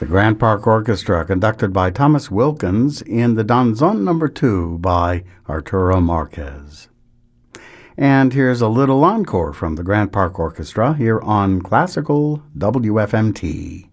The Grand Park Orchestra, conducted by Thomas Wilkins, in the Danzón No. 2 by Arturo Marquez. And here's a little encore from the Grand Park Orchestra here on Classical WFMT.